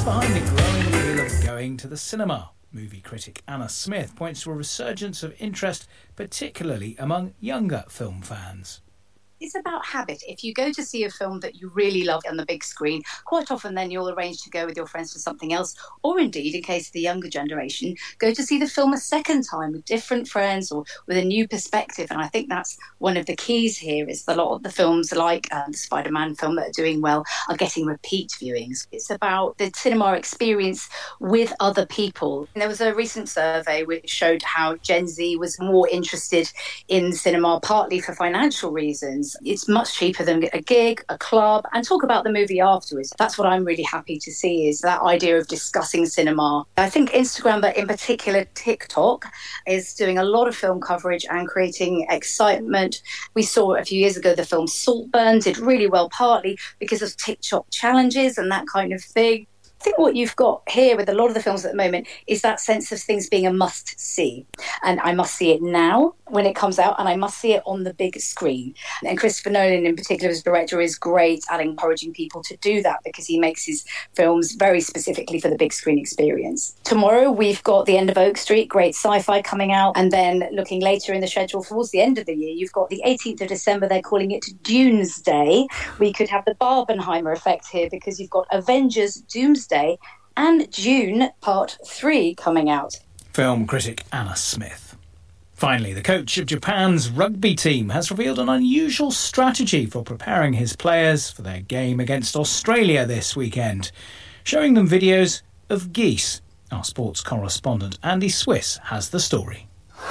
behind the growing appeal of going to the cinema? Movie critic Anna Smith points to a resurgence of interest, particularly among younger film fans. It's about habit. If you go to see a film that you really love on the big screen, quite often then you'll arrange to go with your friends to something else, or indeed, in case of the younger generation, go to see the film a second time with different friends or with a new perspective. And I think that's one of the keys here, is a lot of the films like the Spider-Man film that are doing well are getting repeat viewings. It's about the cinema experience with other people. And there was a recent survey which showed how Gen Z was more interested in cinema, partly for financial reasons. It's much cheaper than a gig, a club, and talk about the movie afterwards. That's what I'm really happy to see, is that idea of discussing cinema. I think Instagram, but in particular TikTok, is doing a lot of film coverage and creating excitement. We saw a few years ago the film Saltburn did really well, partly because of TikTok challenges and that kind of thing. I think what you've got here with a lot of the films at the moment is that sense of things being a must-see. And I must see it now when it comes out, and I must see it on the big screen. And Christopher Nolan, in particular, as director, is great at encouraging people to do that because he makes his films very specifically for the big screen experience. Tomorrow, we've got The End of Oak Street, great sci-fi coming out. And then looking later in the schedule towards the end of the year, you've got the 18th of December, they're calling it Doomsday. We could have the Barbenheimer effect here because you've got Avengers Doomsday and Dune Part 3 coming out. Film critic Anna Smith. Finally, the coach of Japan's rugby team has revealed an unusual strategy for preparing his players for their game against Australia this weekend, showing them videos of geese. Our sports correspondent Andy Swiss has the story.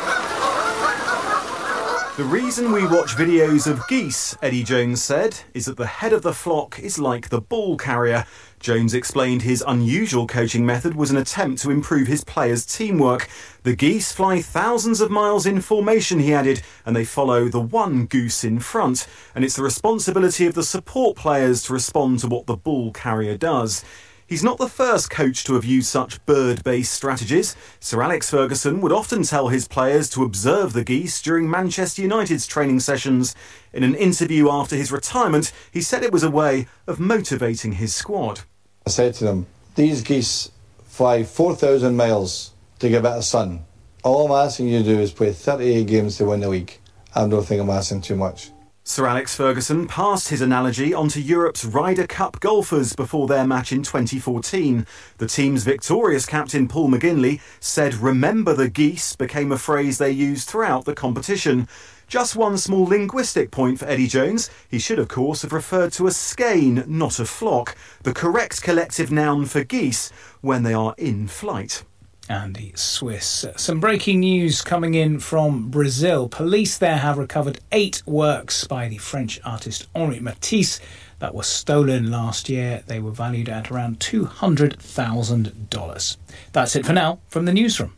The reason we watch videos of geese, Eddie Jones said, is that the head of the flock is like the ball carrier. Jones explained his unusual coaching method was an attempt to improve his players' teamwork. The geese fly thousands of miles in formation, he added, and they follow the one goose in front. And it's the responsibility of the support players to respond to what the ball carrier does. He's not the first coach to have used such bird-based strategies. Sir Alex Ferguson would often tell his players to observe the geese during Manchester United's training sessions. In an interview after his retirement, he said it was a way of motivating his squad. I said to them, these geese fly 4,000 miles to get a bit of sun. All I'm asking you to do is play 38 games to win the league. I don't think I'm asking too much. Sir Alex Ferguson passed his analogy onto Europe's Ryder Cup golfers before their match in 2014. The team's victorious captain Paul McGinley said "remember the geese" became a phrase they used throughout the competition. Just one small linguistic point for Eddie Jones. He should, of course, have referred to a skein, not a flock, the correct collective noun for geese when they are in flight. Andy Swiss. Some breaking news coming in from Brazil. Police there have recovered 8 works by the French artist Henri Matisse that were stolen last year. They were valued at around $200,000. That's it for now from the newsroom.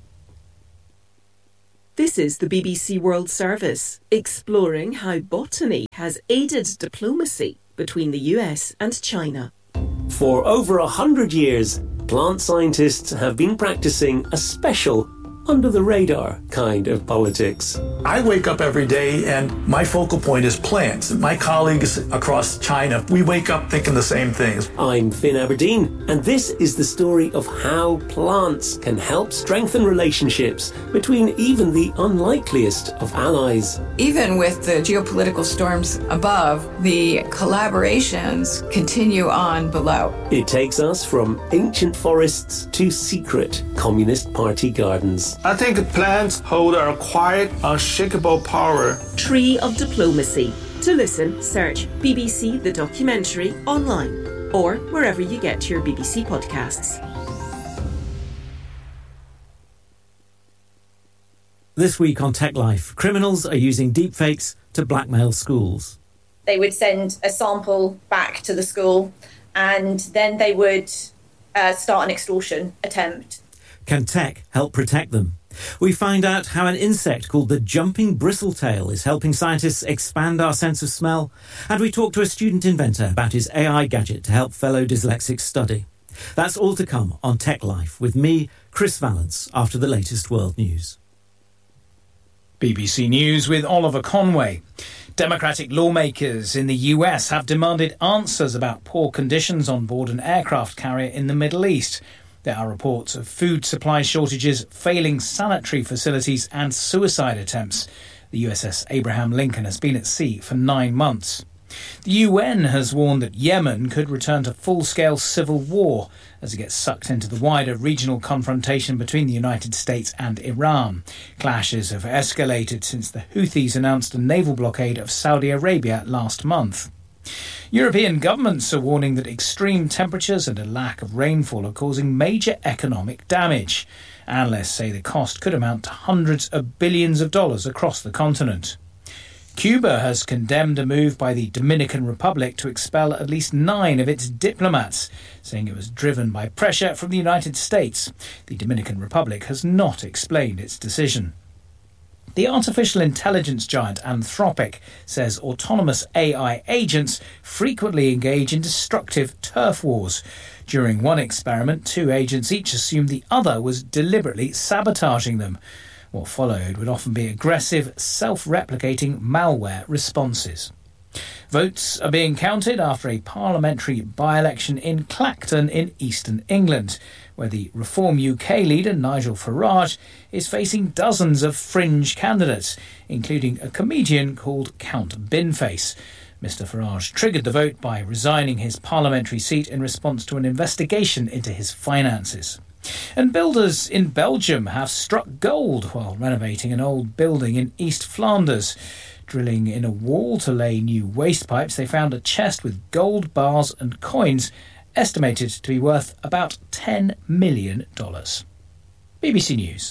This is the BBC World Service, exploring how botany has aided diplomacy between the US and China. For over 100 years, plant scientists have been practicing a special, under-the-radar kind of politics. I wake up every day and my focal point is plants. My colleagues across China, we wake up thinking the same things. I'm Finn Aberdeen, and this is the story of how plants can help strengthen relationships between even the unlikeliest of allies. Even with the geopolitical storms above, the collaborations continue on below. It takes us from ancient forests to secret Communist Party gardens. I think plants hold a quiet, unshakable power. Tree of Diplomacy. To listen, search BBC The Documentary online or wherever you get your BBC podcasts. This week on Tech Life, criminals are using deepfakes to blackmail schools. They would send a sample back to the school and then they would start an extortion attempt. Can tech help protect them? We find out how an insect called the jumping bristletail is helping scientists expand our sense of smell. And we talk to a student inventor about his AI gadget to help fellow dyslexics study. That's all to come on Tech Life with me, Chris Vallance, after the latest world news. BBC News with Oliver Conway. Democratic lawmakers in the US have demanded answers about poor conditions on board an aircraft carrier in the Middle East. There are reports of food supply shortages, failing sanitary facilities and suicide attempts. The USS Abraham Lincoln has been at sea for 9 months. The UN has warned that Yemen could return to full-scale civil war as it gets sucked into the wider regional confrontation between the United States and Iran. Clashes have escalated since the Houthis announced a naval blockade of Saudi Arabia last month. European governments are warning that extreme temperatures and a lack of rainfall are causing major economic damage. Analysts say the cost could amount to hundreds of billions of dollars across the continent. Cuba has condemned a move by the Dominican Republic to expel at least 9 of its diplomats, saying it was driven by pressure from the United States. The Dominican Republic has not explained its decision. The artificial intelligence giant Anthropic says autonomous AI agents frequently engage in destructive turf wars. During one experiment, 2 agents each assumed the other was deliberately sabotaging them. What followed would often be aggressive, self-replicating malware responses. Votes are being counted after a parliamentary by-election in Clacton in eastern England, where the Reform UK leader Nigel Farage is facing dozens of fringe candidates, including a comedian called Count Binface. Mr Farage triggered the vote by resigning his parliamentary seat in response to an investigation into his finances. And builders in Belgium have struck gold while renovating an old building in East Flanders. Drilling in a wall to lay new waste pipes, they found a chest with gold bars and coins estimated to be worth about $10 million. BBC News.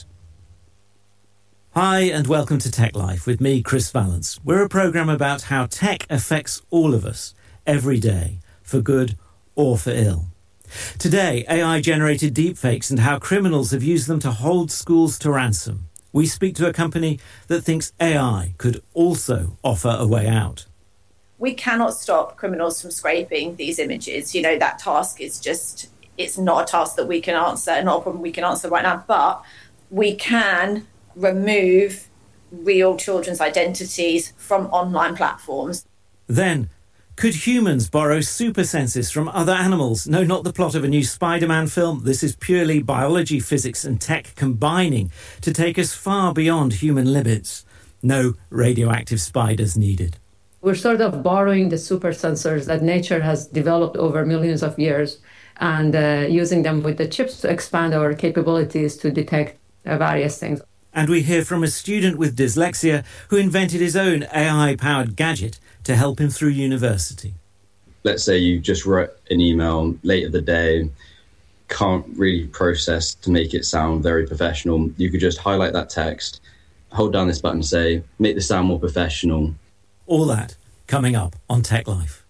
Hi and welcome to Tech Life with me, Chris Vallance. We're a programme about how tech affects all of us, every day, for good or for ill. Today, AI-generated deepfakes and how criminals have used them to hold schools to ransom. We speak to a company that thinks AI could also offer a way out. We cannot stop criminals from scraping these images. You know, that task is just, it's not a task that we can answer, not a problem we can answer right now, but we can remove real children's identities from online platforms. Then, could humans borrow super senses from other animals? No, not the plot of a new Spider-Man film. This is purely biology, physics and tech combining to take us far beyond human limits. No radioactive spiders needed. We're sort of borrowing the super sensors that nature has developed over millions of years and using them with the chips to expand our capabilities to detect various things. And we hear from a student with dyslexia who invented his own AI-powered gadget to help him through university. Let's say you just wrote an email late of the day, can't really process to make it sound very professional. You could just highlight that text, hold down this button, say, make this sound more professional. All that coming up on Tech Life.